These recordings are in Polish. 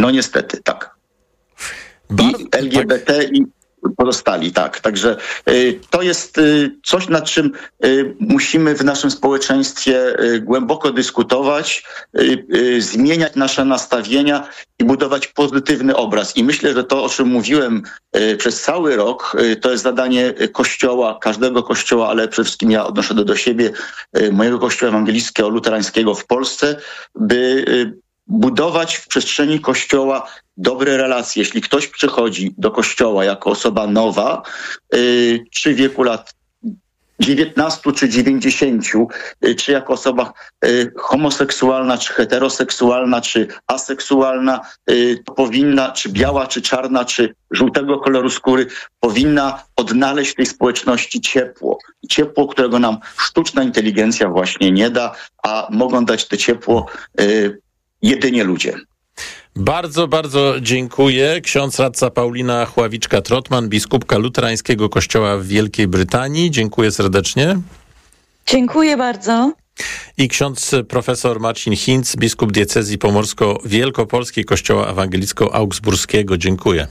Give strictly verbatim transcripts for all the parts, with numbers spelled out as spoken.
No niestety, tak. Bar- I L G B T i pozostali, tak. Także y, to jest y, coś, nad czym y, musimy w naszym społeczeństwie y, głęboko dyskutować, y, y, zmieniać nasze nastawienia i budować pozytywny obraz. I myślę, że to, o czym mówiłem y, przez cały rok, y, to jest zadanie Kościoła, każdego Kościoła, ale przede wszystkim ja odnoszę to do siebie, y, mojego Kościoła ewangelickiego, luterańskiego w Polsce, by y, budować w przestrzeni Kościoła dobre relacje. Jeśli ktoś przychodzi do Kościoła jako osoba nowa, yy, czy w wieku lat dziewiętnastu czy dziewięćdziesięciu, yy, czy jako osoba yy, homoseksualna, czy heteroseksualna, czy aseksualna, yy, to powinna, czy biała, czy czarna, czy żółtego koloru skóry, powinna odnaleźć w tej społeczności ciepło. Ciepło, którego nam sztuczna inteligencja właśnie nie da, a mogą dać to ciepło yy, jedynie ludzie. Bardzo, bardzo dziękuję. Ksiądz radca Paulina Chławiczka-Trotman, biskupka luterańskiego kościoła w Wielkiej Brytanii. Dziękuję serdecznie. Dziękuję bardzo. I ksiądz profesor Marcin Hinc, biskup diecezji pomorsko-wielkopolskiej kościoła ewangelicko-augsburskiego. Dziękuję.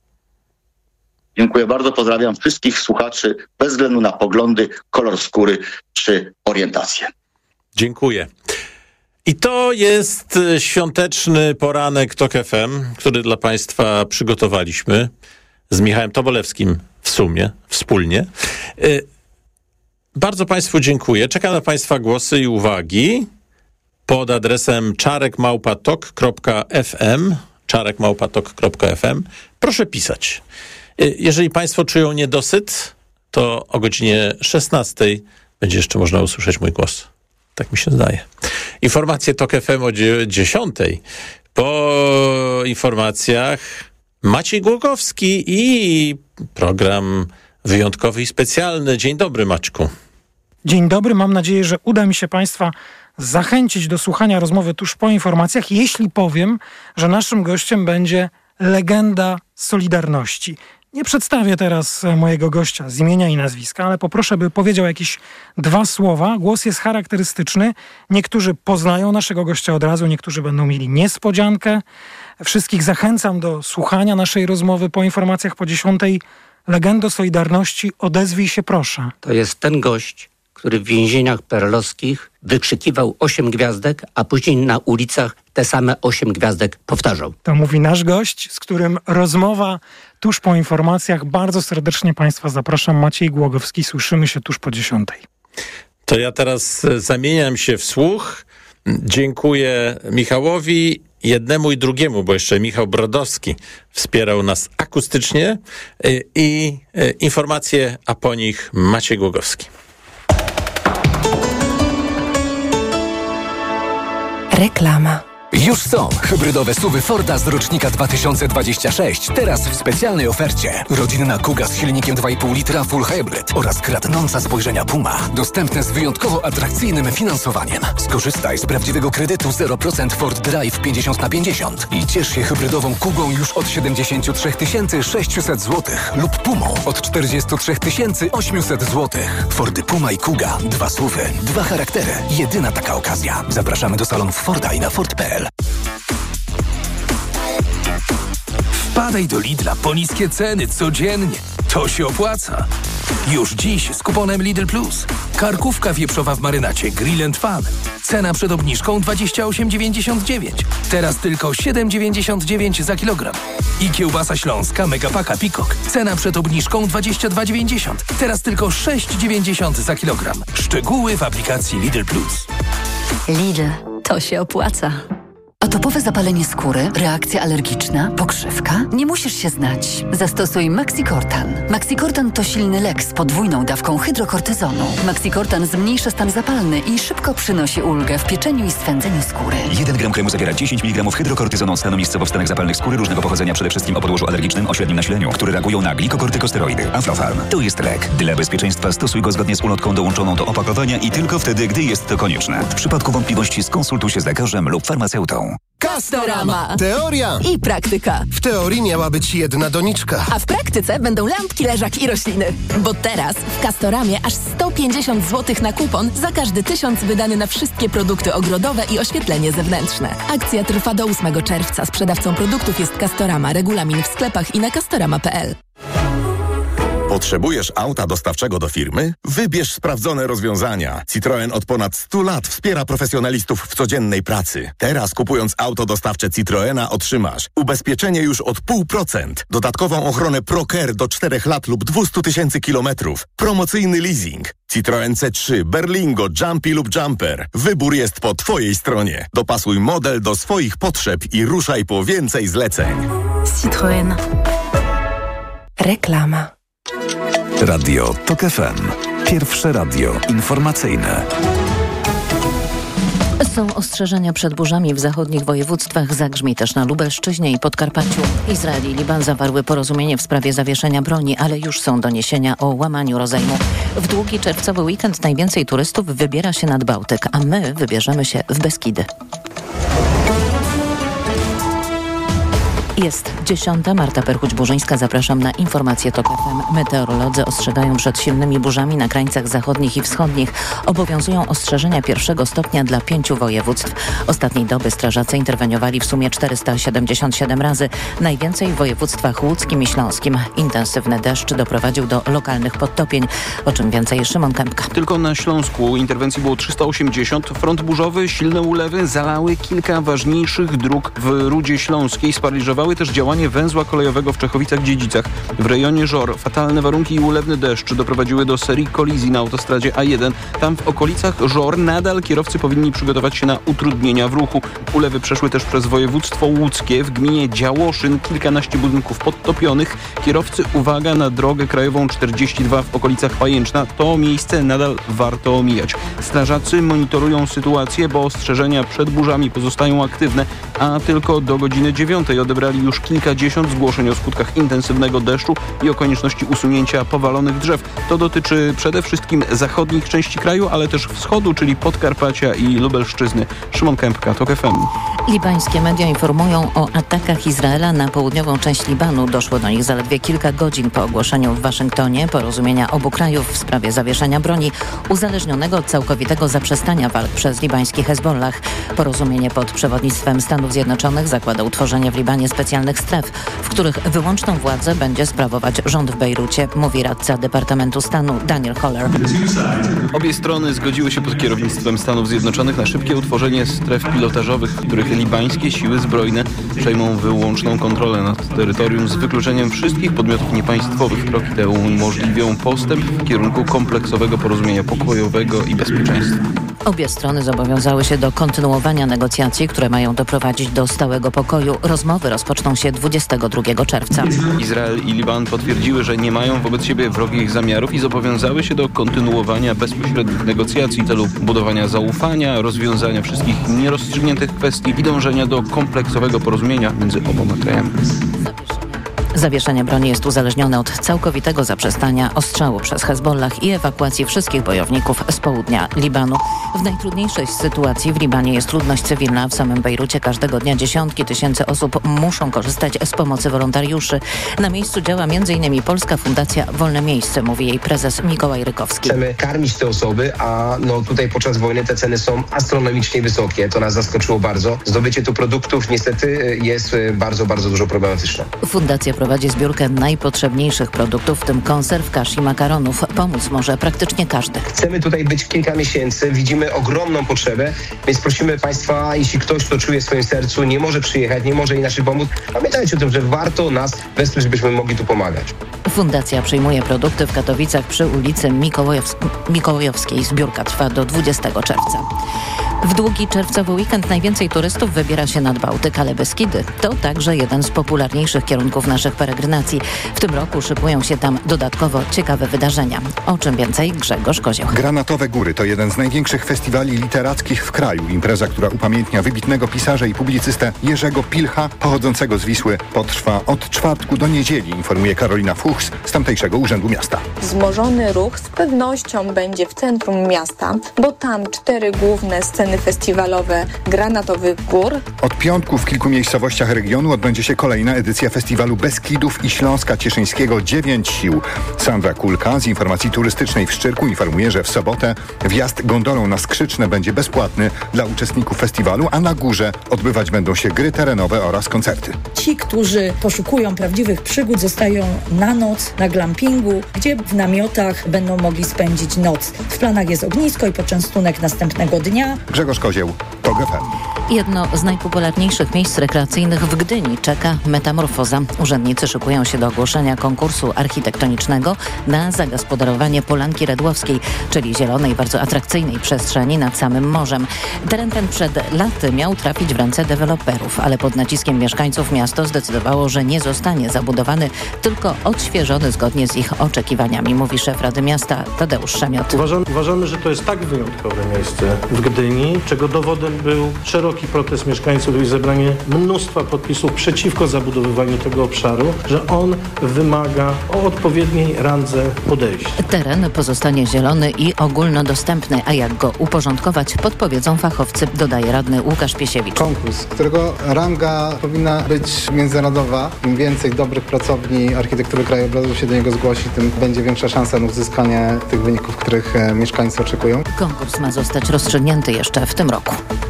Dziękuję bardzo. Pozdrawiam wszystkich słuchaczy bez względu na poglądy, kolor skóry czy orientację. Dziękuję. I to jest świąteczny poranek Tok F M, który dla Państwa przygotowaliśmy z Michałem Tobolewskim w sumie, wspólnie. Bardzo Państwu dziękuję. Czekam na Państwa głosy i uwagi pod adresem czarek małpa tok kropka f m. czarek małpa tok kropka f m. Proszę pisać. Jeżeli Państwo czują niedosyt, to o godzinie szesnastej będzie jeszcze można usłyszeć mój głos. Tak mi się zdaje. Informacje Tok F M o dziesiątej. Po informacjach Maciej Głogowski i program wyjątkowy i specjalny. Dzień dobry, Maćku. Dzień dobry. Mam nadzieję, że uda mi się Państwa zachęcić do słuchania rozmowy tuż po informacjach, jeśli powiem, że naszym gościem będzie legenda Solidarności. Nie przedstawię teraz mojego gościa z imienia i nazwiska, ale poproszę, by powiedział jakieś dwa słowa. Głos jest charakterystyczny. Niektórzy poznają naszego gościa od razu, niektórzy będą mieli niespodziankę. Wszystkich zachęcam do słuchania naszej rozmowy po informacjach po dziesiątej. Legendo Solidarności, odezwij się proszę. To jest ten gość, który w więzieniach perelowskich wykrzykiwał osiem gwiazdek, a później na ulicach te same osiem gwiazdek powtarzał. To mówi nasz gość, z którym rozmowa tuż po informacjach. Bardzo serdecznie Państwa zapraszam. Maciej Głogowski. Słyszymy się tuż po dziesiątej. To ja teraz zamieniam się w słuch. Dziękuję Michałowi, jednemu i drugiemu, bo jeszcze Michał Brodowski wspierał nas akustycznie. I informacje, a po nich Maciej Głogowski. Reklama. Już są hybrydowe SUVy Forda z rocznika dwa tysiące dwudziestego szóstego. Teraz w specjalnej ofercie. Rodzinna Kuga z silnikiem dwa i pół litra Full Hybrid oraz kradnąca spojrzenia Puma. Dostępne z wyjątkowo atrakcyjnym finansowaniem. Skorzystaj z prawdziwego kredytu zero procent Ford Drive pięćdziesiąt na pięćdziesiąt i ciesz się hybrydową Kugą już od siedemdziesiąt trzy tysiące sześćset złotych lub Pumą od czterdzieści trzy tysiące osiemset złotych. Fordy Puma i Kuga. Dwa SUVy, dwa charaktery. Jedyna taka okazja. Zapraszamy do salonów Forda i na Ford kropka p l. Wpadaj do Lidla po niskie ceny codziennie. To się opłaca. Już dziś z kuponem Lidl Plus. Karkówka wieprzowa w marynacie Grill and Fun. Cena przed obniżką dwadzieścia osiem dziewięćdziesiąt dziewięć. Teraz tylko siedem dziewięćdziesiąt dziewięć za kilogram. I kiełbasa śląska Megapaka Peacock. Cena przed obniżką dwadzieścia dwa dziewięćdziesiąt. Teraz tylko sześć dziewięćdziesiąt za kilogram. Szczegóły w aplikacji Lidl Plus. Lidl, to się opłaca. Atopowe zapalenie skóry, reakcja alergiczna, pokrzywka? Nie musisz się znać. Zastosuj Maxicortan. Maxicortan to silny lek z podwójną dawką hydrokortyzonu. Maxicortan zmniejsza stan zapalny i szybko przynosi ulgę w pieczeniu i swędzeniu skóry. jeden gram kremu zawiera dziesięć miligramów hydrokortyzonu stanu miejscowo w stanach zapalnych skóry różnego pochodzenia, przede wszystkim o podłożu alergicznym o średnim nasileniu, które reagują na glikokortykosteroidy. Aflofarm. To jest lek. Dla bezpieczeństwa stosuj go zgodnie z ulotką dołączoną do opakowania i tylko wtedy, gdy jest to konieczne. W przypadku wątpliwości skonsultuj się z lekarzem lub farmaceutą. Castorama. Teoria I praktyka. W teorii miała być jedna doniczka. A w praktyce będą lampki, leżak i rośliny. Bo teraz w Castoramie aż sto pięćdziesiąt złotych na kupon za każdy tysiąc wydany na wszystkie produkty ogrodowe i oświetlenie zewnętrzne. Akcja trwa do ósmego czerwca. Sprzedawcą produktów jest Castorama. Regulamin w sklepach i na castorama kropka p l. Potrzebujesz auta dostawczego do firmy? Wybierz sprawdzone rozwiązania. Citroen od ponad stu lat wspiera profesjonalistów w codziennej pracy. Teraz kupując auto dostawcze Citroena otrzymasz ubezpieczenie już od zero przecinek pięć procent, dodatkową ochronę ProCare do czterech lat lub dwieście tysięcy kilometrów, promocyjny leasing. Citroen C trzy, Berlingo, Jumpy lub Jumper. Wybór jest po Twojej stronie. Dopasuj model do swoich potrzeb i ruszaj po więcej zleceń. Citroen. Reklama. Radio TOK F M. Pierwsze radio informacyjne. Są ostrzeżenia przed burzami w zachodnich województwach, zagrzmi też na Lubelszczyźnie i Podkarpaciu. Izrael i Liban zawarły porozumienie w sprawie zawieszenia broni, ale już są doniesienia o łamaniu rozejmu. W długi czerwcowy weekend najwięcej turystów wybiera się nad Bałtyk, a my wybierzemy się w Beskidy. Jest dziesiąta. Marta Perchuć-Burzyńska. Zapraszam na informacje TOK F M. Meteorolodzy ostrzegają przed silnymi burzami na krańcach zachodnich i wschodnich. Obowiązują ostrzeżenia pierwszego stopnia dla pięciu województw. Ostatniej doby strażacy interweniowali w sumie czterysta siedemdziesiąt siedem razy. Najwięcej w województwach łódzkim i śląskim. Intensywny deszcz doprowadził do lokalnych podtopień. O czym więcej Szymon Kępka. Tylko na Śląsku interwencji było trzysta osiemdziesiąt. Front burzowy, silne ulewy zalały kilka ważniejszych dróg w Rudzie Śląskiej. Sparaliżowały też działanie węzła kolejowego w Czechowicach-Dziedzicach. W rejonie Żor fatalne warunki i ulewny deszcz doprowadziły do serii kolizji na autostradzie A jeden. Tam w okolicach Żor nadal kierowcy powinni przygotować się na utrudnienia w ruchu. Ulewy przeszły też przez województwo łódzkie. W gminie Działoszyn kilkanaście budynków podtopionych. Kierowcy, uwaga, na drogę krajową czterdzieści dwa w okolicach Pajęczna. To miejsce nadal warto omijać. Strażacy monitorują sytuację, bo ostrzeżenia przed burzami pozostają aktywne, a tylko do godziny dziewiątej odebrali już kilkadziesiąt zgłoszeń o skutkach intensywnego deszczu i o konieczności usunięcia powalonych drzew. To dotyczy przede wszystkim zachodnich części kraju, ale też wschodu, czyli Podkarpacia i Lubelszczyzny. Szymon Kępka, TOK F M. Libańskie media informują o atakach Izraela na południową część Libanu. Doszło do nich zaledwie kilka godzin po ogłoszeniu w Waszyngtonie porozumienia obu krajów w sprawie zawieszenia broni, uzależnionego od całkowitego zaprzestania walk przez libański Hezbollah. Porozumienie pod przewodnictwem Stanów Zjednoczonych zakłada utworzenie w Libanie specjalnych stref, w których wyłączną władzę będzie sprawować rząd w Bejrucie, mówi radca Departamentu Stanu Daniel Holler. Obie strony zgodziły się pod kierownictwem Stanów Zjednoczonych na szybkie utworzenie stref pilotażowych, w których libańskie siły zbrojne przejmą wyłączną kontrolę nad terytorium z wykluczeniem wszystkich podmiotów niepaństwowych. Kroki te umożliwią postęp w kierunku kompleksowego porozumienia pokojowego i bezpieczeństwa. Obie strony zobowiązały się do kontynuowania negocjacji, które mają doprowadzić do stałego pokoju. Rozmowy rozpoczną się dwudziestego drugiego czerwca. Izrael i Liban potwierdziły, że nie mają wobec siebie wrogich zamiarów i zobowiązały się do kontynuowania bezpośrednich negocjacji w celu budowania zaufania, rozwiązania wszystkich nierozstrzygniętych kwestii i dążenia do kompleksowego porozumienia między oboma krajami. Zawieszenie broni jest uzależnione od całkowitego zaprzestania ostrzału przez Hezbollah i ewakuacji wszystkich bojowników z południa Libanu. W najtrudniejszej sytuacji w Libanie jest ludność cywilna. W samym Bejrucie każdego dnia dziesiątki tysięcy osób muszą korzystać z pomocy wolontariuszy. Na miejscu działa m.in. Polska Fundacja Wolne Miejsce, mówi jej prezes Mikołaj Rykowski. Chcemy karmić te osoby, a no tutaj podczas wojny te ceny są astronomicznie wysokie. To nas zaskoczyło bardzo. Zdobycie tu produktów niestety jest bardzo, bardzo dużo problematyczne. Fundacja prowadzi zbiórkę najpotrzebniejszych produktów, w tym konserw, kasz i makaronów. Pomóc może praktycznie każdy. Chcemy tutaj być kilka miesięcy, widzimy ogromną potrzebę, więc prosimy Państwa, jeśli ktoś to czuje w swoim sercu, nie może przyjechać, nie może inaczej pomóc, pamiętajcie o tym, że warto nas wesprzeć, żebyśmy mogli tu pomagać. Fundacja przyjmuje produkty w Katowicach przy ulicy Mikołajows- Mikołajowskiej. Zbiórka trwa do dwudziestego czerwca. W długi czerwcowy weekend najwięcej turystów wybiera się nad Bałtyk, ale Beskidy to także jeden z popularniejszych kierunków naszych peregrinacji. W tym roku szykują się tam dodatkowo ciekawe wydarzenia. O czym więcej Grzegorz Kozioł. Granatowe Góry to jeden z największych festiwali literackich w kraju. Impreza, która upamiętnia wybitnego pisarza i publicystę Jerzego Pilcha, pochodzącego z Wisły, potrwa od czwartku do niedzieli, informuje Karolina Fuchs z tamtejszego Urzędu Miasta. Wzmożony ruch z pewnością będzie w centrum miasta, bo tam cztery główne sceny sceny festiwalowe Granatowych Gór. Od piątku w kilku miejscowościach regionu odbędzie się kolejna edycja festiwalu Beskidów i Śląska Cieszyńskiego Dziewięć Sił. Sandra Kulka z Informacji Turystycznej w Szczyrku informuje, że w sobotę wjazd gondolą na Skrzyczne będzie bezpłatny dla uczestników festiwalu, a na górze odbywać będą się gry terenowe oraz koncerty. Ci, którzy poszukują prawdziwych przygód, zostają na noc na glampingu, gdzie w namiotach będą mogli spędzić noc. W planach jest ognisko i poczęstunek następnego dnia. Grzegorz Kozieł, T O G F M. Jedno z najpopularniejszych miejsc rekreacyjnych w Gdyni czeka Metamorfoza. Urzędnicy szykują się do ogłoszenia konkursu architektonicznego na zagospodarowanie Polanki Redłowskiej, czyli zielonej, bardzo atrakcyjnej przestrzeni nad samym morzem. Teren ten przed laty miał trafić w ręce deweloperów, ale pod naciskiem mieszkańców miasto zdecydowało, że nie zostanie zabudowany, tylko odświeżony zgodnie z ich oczekiwaniami, mówi szef Rady Miasta Tadeusz Szamiot. Uważamy, uważamy, że to jest tak wyjątkowe miejsce w Gdyni, czego dowodem był szeroki protest mieszkańców i zebranie mnóstwa podpisów przeciwko zabudowywaniu tego obszaru, że on wymaga o odpowiedniej randze podejścia. Teren pozostanie zielony i ogólnodostępny, a jak go uporządkować, podpowiedzą fachowcy, dodaje radny Łukasz Piesiewicz. Konkurs, którego ranga powinna być międzynarodowa. Im więcej dobrych pracowni architektury krajobrazu się do niego zgłosi, tym będzie większa szansa na uzyskanie tych wyników, których mieszkańcy oczekują. Konkurs ma zostać rozstrzygnięty jeszcze w tym roku.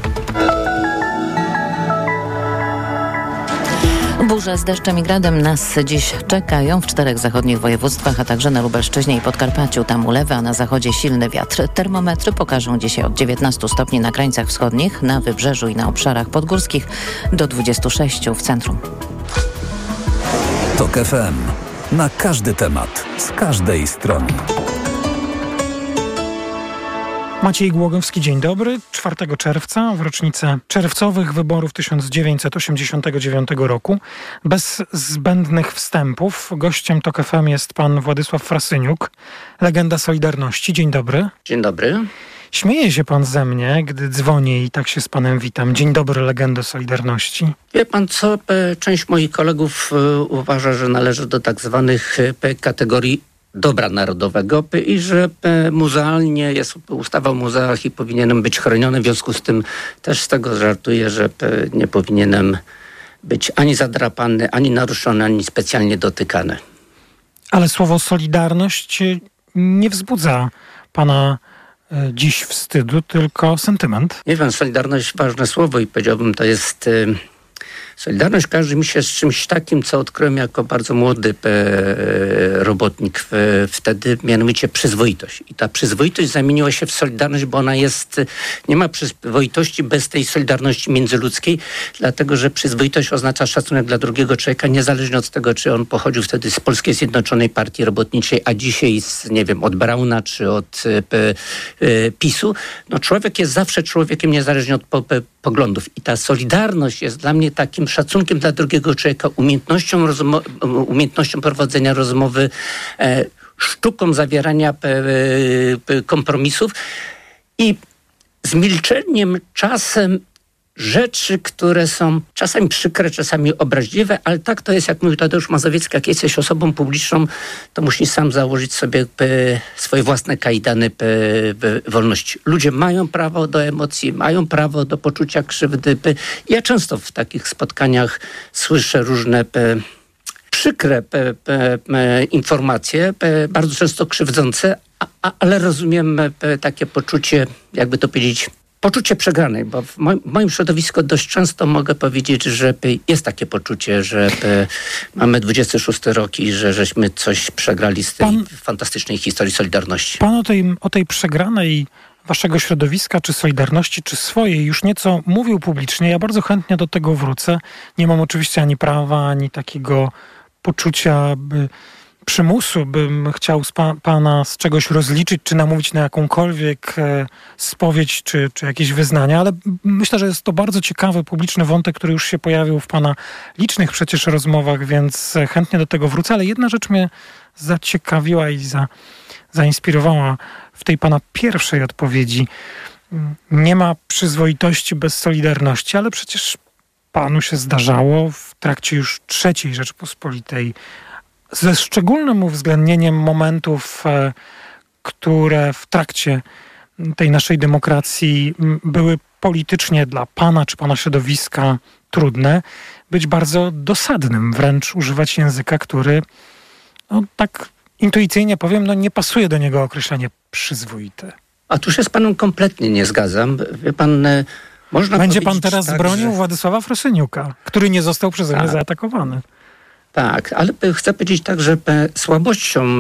Burze z deszczem i gradem nas dziś czekają w czterech zachodnich województwach, a także na Lubelszczyźnie i Podkarpaciu. Tam ulewy, a na zachodzie silny wiatr. Termometry pokażą dzisiaj od dziewiętnastu stopni na krańcach wschodnich, na wybrzeżu i na obszarach podgórskich do dwudziestu sześciu w centrum. T O K F M. Na każdy temat, z każdej strony. Maciej Głogowski, dzień dobry. czwartego czerwca, w rocznicę czerwcowych wyborów tysiąc dziewięćset osiemdziesiątego dziewiątego roku. Bez zbędnych wstępów gościem T O K F M jest pan Władysław Frasyniuk, legenda Solidarności. Dzień dobry. Dzień dobry. Śmieje się pan ze mnie, gdy dzwonię i tak się z panem witam. Dzień dobry, legendo Solidarności. Wie pan co, część moich kolegów uważa, że należy do tak zwanych kategorii dobra narodowego i że muzealnie jest ustawa o muzeach i powinienem być chroniony. W związku z tym też z tego żartuję, że nie powinienem być ani zadrapany, ani naruszony, ani specjalnie dotykany. Ale słowo Solidarność nie wzbudza pana dziś wstydu, tylko sentyment. Nie wiem, Solidarność ważne słowo i powiedziałbym, to jest... Solidarność kojarzy mi się z czymś takim, co odkryłem jako bardzo młody e, robotnik w, wtedy, mianowicie przyzwoitość. I ta przyzwoitość zamieniła się w solidarność, bo ona jest, nie ma przyzwoitości bez tej solidarności międzyludzkiej, dlatego że przyzwoitość oznacza szacunek dla drugiego człowieka, niezależnie od tego, czy on pochodził wtedy z Polskiej Zjednoczonej Partii Robotniczej, a dzisiaj z, nie wiem, od Brauna, czy od e, e, PiSu. No człowiek jest zawsze człowiekiem, niezależnie od po, po, poglądów. I ta solidarność jest dla mnie takim szacunkiem dla drugiego człowieka, umiejętnością, rozmo- umiejętnością prowadzenia rozmowy, e, sztuką zawierania e, e, kompromisów i z milczeniem czasem rzeczy, które są czasami przykre, czasami obraźliwe, ale tak to jest, jak mówił Tadeusz Mazowiecki, jak jesteś osobą publiczną, to musisz sam założyć sobie p, swoje własne kajdany p, p, wolności. Ludzie mają prawo do emocji, mają prawo do poczucia krzywdy. P. Ja często w takich spotkaniach słyszę różne p, przykre p, p, p, informacje, p, bardzo często krzywdzące, a, a, ale rozumiem p, takie poczucie, jakby to powiedzieć, poczucie przegranej, bo w moim, w moim środowisku dość często mogę powiedzieć, że jest takie poczucie, że mamy dwudziesty szósty rok i że żeśmy coś przegrali z tej pan, fantastycznej historii Solidarności. Pan o tej, o tej przegranej waszego środowiska, czy Solidarności, czy swojej już nieco mówił publicznie. Ja bardzo chętnie do tego wrócę. Nie mam oczywiście ani prawa, ani takiego poczucia, by przymusu, bym chciał z pa- pana z czegoś rozliczyć, czy namówić na jakąkolwiek e, spowiedź, czy, czy jakieś wyznania, ale myślę, że jest to bardzo ciekawy, publiczny wątek, który już się pojawił w pana licznych przecież rozmowach, więc chętnie do tego wrócę, ale jedna rzecz mnie zaciekawiła i za, zainspirowała w tej pana pierwszej odpowiedzi. Nie ma przyzwoitości bez solidarności, ale przecież panu się zdarzało w trakcie już trzeciej Rzeczpospolitej ze szczególnym uwzględnieniem momentów, które w trakcie tej naszej demokracji były politycznie dla pana czy pana środowiska trudne być bardzo dosadnym, wręcz używać języka, który, no tak intuicyjnie powiem, no nie pasuje do niego określenie przyzwoite. A tu się z panem kompletnie nie zgadzam. Wie pan, można Będzie pan powiedzieć teraz tak, bronił że... Władysława Frasyniuka, który nie został przeze mnie Tak. zaatakowany. Tak, ale chcę powiedzieć tak, że słabością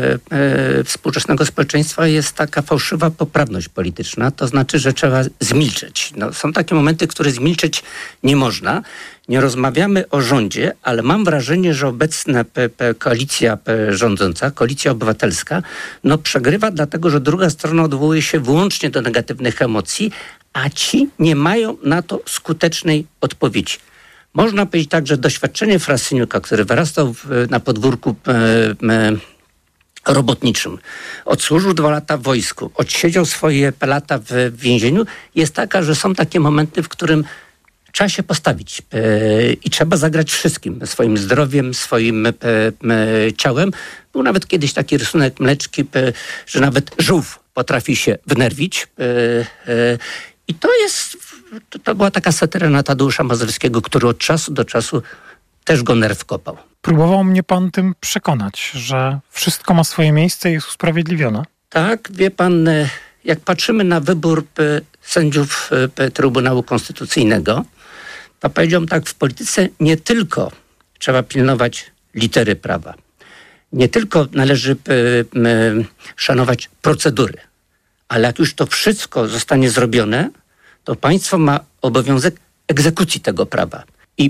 współczesnego społeczeństwa jest taka fałszywa poprawność polityczna. To znaczy, że trzeba zmilczeć. No, są takie momenty, które zmilczeć nie można. Nie rozmawiamy o rządzie, ale mam wrażenie, że obecna P, P, koalicja P, rządząca, koalicja obywatelska, no przegrywa dlatego, że druga strona odwołuje się wyłącznie do negatywnych emocji, a ci nie mają na to skutecznej odpowiedzi. Można powiedzieć tak, że doświadczenie Frasyniuka, który wyrastał w, na podwórku e, e, robotniczym, odsłużył dwa lata w wojsku, odsiedział swoje lata w, w więzieniu, jest taka, że są takie momenty, w którym trzeba się postawić e, i trzeba zagrać wszystkim, swoim zdrowiem, swoim e, e, ciałem. Był nawet kiedyś taki rysunek Mleczki, e, że nawet żółw potrafi się wnerwić. E, e, I to jest, to, to była taka satyra na Tadeusza Mazowieckiego, który od czasu do czasu też go nerw kopał. Próbował mnie pan tym przekonać, że wszystko ma swoje miejsce i jest usprawiedliwione. Tak, wie pan, jak patrzymy na wybór p, sędziów p, Trybunału Konstytucyjnego, to powiedziałbym tak, w polityce nie tylko trzeba pilnować litery prawa, nie tylko należy p, m, szanować procedury, ale jak już to wszystko zostanie zrobione, to państwo ma obowiązek egzekucji tego prawa. I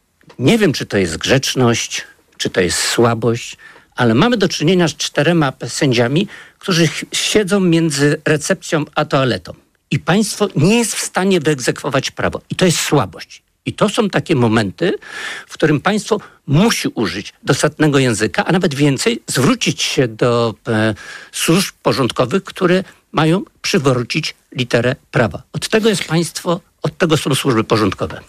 nie wiem, czy to jest grzeczność, czy to jest słabość, ale mamy do czynienia z czterema sędziami, którzy siedzą między recepcją a toaletą. I państwo nie jest w stanie wyegzekwować prawo. I to jest słabość. I to są takie momenty, w którym państwo musi użyć dosadnego języka, a nawet więcej, zwrócić się do e, służb porządkowych, które mają przywrócić literę prawa. Od tego jest państwo, od tego są służby porządkowe.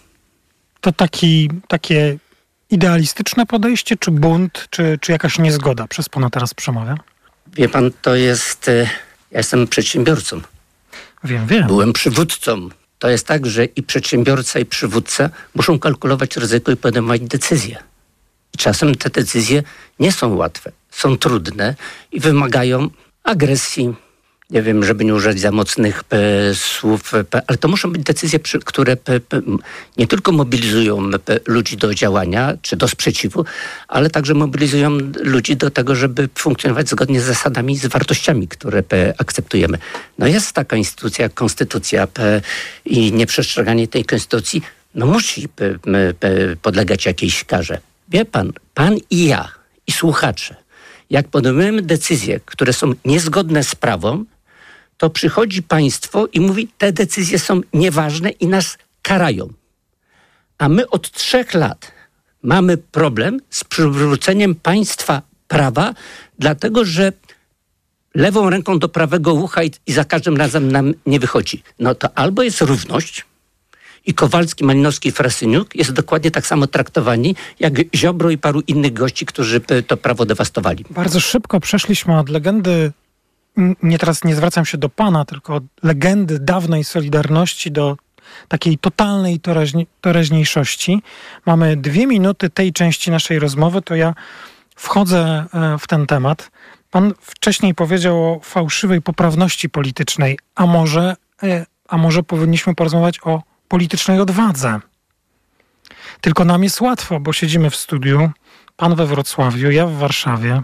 To taki, takie idealistyczne podejście, czy bunt, czy, czy jakaś niezgoda przez pana teraz przemawia? Wie pan, to jest... E, ja jestem przedsiębiorcą. Wiem, wiem. Byłem przywódcą. To jest tak, że i przedsiębiorca, i przywódca muszą kalkulować ryzyko i podejmować decyzje. I czasem te decyzje nie są łatwe, są trudne i wymagają agresji. Nie wiem, żeby nie użyć za mocnych p, słów, p, ale to muszą być decyzje, przy, które p, p, nie tylko mobilizują p, ludzi do działania czy do sprzeciwu, ale także mobilizują ludzi do tego, żeby funkcjonować zgodnie z zasadami i z wartościami, które p, akceptujemy. No jest taka instytucja jak konstytucja p, i nieprzestrzeganie tej konstytucji no musi p, p, podlegać jakiejś karze. Wie pan, pan i ja, i słuchacze, jak podejmujemy decyzje, które są niezgodne z prawem, to przychodzi państwo i mówi, te decyzje są nieważne i nas karają. A my od trzech lat mamy problem z przywróceniem państwa prawa, dlatego że lewą ręką do prawego ucha i, i za każdym razem nam nie wychodzi. No to albo jest równość i Kowalski, Malinowski, Frasyniuk jest dokładnie tak samo traktowani jak Ziobro i paru innych gości, którzy to prawo dewastowali. Bardzo szybko przeszliśmy od legendy, nie teraz nie zwracam się do pana, tylko od legendy dawnej Solidarności do takiej totalnej toraźni- teraźniejszości. Mamy dwie minuty tej części naszej rozmowy, to ja wchodzę w ten temat. Pan wcześniej powiedział o fałszywej poprawności politycznej, a może, a może powinniśmy porozmawiać o politycznej odwadze. Tylko nam jest łatwo, bo siedzimy w studiu, pan we Wrocławiu, ja w Warszawie.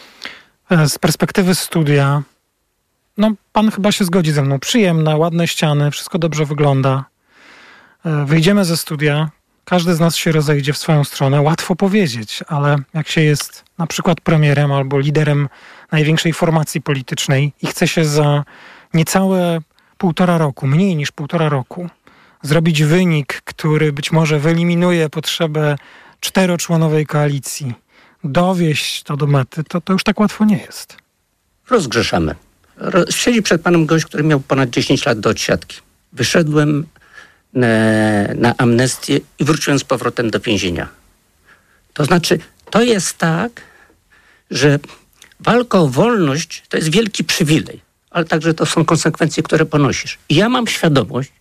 Z perspektywy studia, no pan chyba się zgodzi ze mną, przyjemne, ładne ściany, wszystko dobrze wygląda. Wyjdziemy ze studia, każdy z nas się rozejdzie w swoją stronę, łatwo powiedzieć, ale jak się jest na przykład premierem albo liderem największej formacji politycznej i chce się za niecałe półtora roku, mniej niż półtora roku, zrobić wynik, który być może wyeliminuje potrzebę czteroczłonowej koalicji, dowieść to do mety, to, to już tak łatwo nie jest. Rozgrzeszamy. Ro- siedzi przed panem gość, który miał ponad dziesięć lat do odsiadki. Wyszedłem na, na amnestię i wróciłem z powrotem do więzienia. To znaczy, to jest tak, że walka o wolność to jest wielki przywilej, ale także to są konsekwencje, które ponosisz. I ja mam świadomość,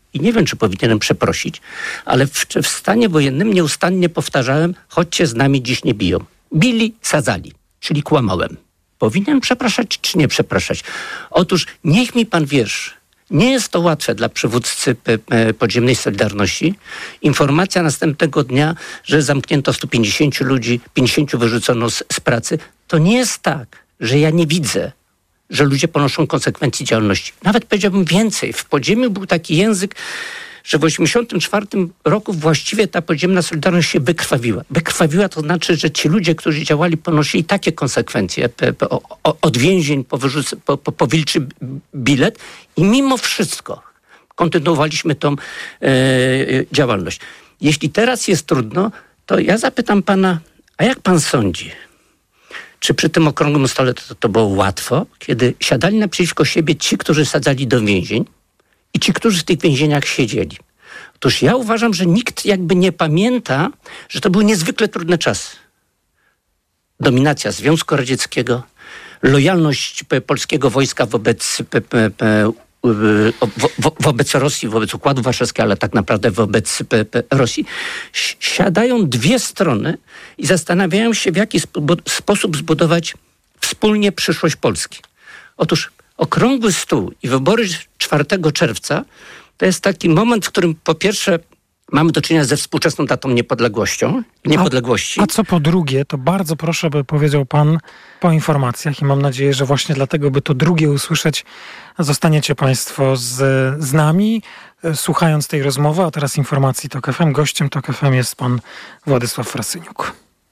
i nie wiem, czy powinienem przeprosić, ale w, w stanie wojennym nieustannie powtarzałem, chodźcie z nami, dziś nie biją. Bili, sadzali, czyli kłamałem. Powinienem przepraszać, czy nie przepraszać? Otóż niech mi pan wierz, nie jest to łatwe dla przywódcy podziemnej Solidarności. Informacja następnego dnia, że zamknięto stu pięćdziesięciu ludzi, pięćdziesięciu wyrzucono z, z pracy. To nie jest tak, że ja nie widzę, że ludzie ponoszą konsekwencje działalności. Nawet powiedziałbym więcej. W podziemiu był taki język, że w osiemdziesiątym czwartym roku właściwie ta podziemna Solidarność się wykrwawiła. Wykrwawiła to znaczy, że ci ludzie, którzy działali, ponosili takie konsekwencje pe, pe, o, od więzień po, wyrzuc- po, po, po wilczy bilet i mimo wszystko kontynuowaliśmy tą e, działalność. Jeśli teraz jest trudno, to ja zapytam pana, a jak pan sądzi, czy przy tym okrągłym stole to, to było łatwo, kiedy siadali naprzeciwko siebie ci, którzy sadzali do więzień, i ci, którzy w tych więzieniach siedzieli. Otóż ja uważam, że nikt jakby nie pamięta, że to były niezwykle trudne czasy. Dominacja Związku Radzieckiego, lojalność polskiego wojska wobec, pe, pe, pe, wo, wo, wobec Rosji, wobec Układu Warszawskiego, ale tak naprawdę wobec pe, pe, Rosji. Siadają dwie strony i zastanawiają się, w jaki spo, sposób zbudować wspólnie przyszłość Polski. Otóż okrągły stół i wybory czwartego czerwca to jest taki moment, w którym po pierwsze mamy do czynienia ze współczesną datą niepodległością, niepodległości. A, a co po drugie, to bardzo proszę, by powiedział pan po informacjach i mam nadzieję, że właśnie dlatego, by to drugie usłyszeć, zostaniecie państwo z, z nami, słuchając tej rozmowy. A teraz informacji TOK F M. Gościem TOK F M jest pan Władysław Frasyniuk.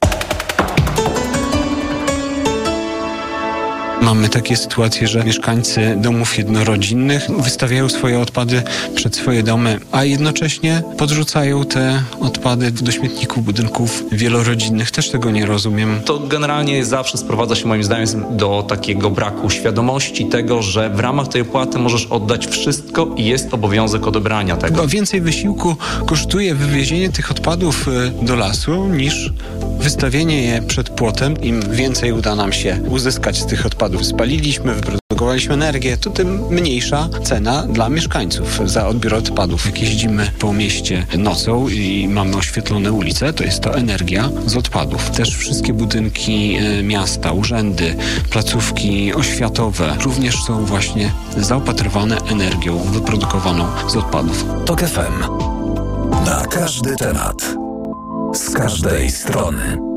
Mamy takie sytuacje, że mieszkańcy domów jednorodzinnych wystawiają swoje odpady przed swoje domy, a jednocześnie podrzucają te odpady do śmietników budynków wielorodzinnych. Też tego nie rozumiem. To generalnie zawsze sprowadza się moim zdaniem do takiego braku świadomości tego, że w ramach tej opłaty możesz oddać wszystko i jest obowiązek odebrania tego. Chyba więcej wysiłku kosztuje wywiezienie tych odpadów do lasu niż wystawienie je przed płotem. Im więcej uda nam się uzyskać z tych odpadów, spaliliśmy, wyprodukowaliśmy energię, to tym mniejsza cena dla mieszkańców za odbiór odpadów. Jak jeździmy po mieście nocą i mamy oświetlone ulice, to jest to energia z odpadów. Też wszystkie budynki miasta, urzędy, placówki oświatowe również są właśnie zaopatrywane energią wyprodukowaną z odpadów. TOK F M. Na każdy temat. Z każdej strony.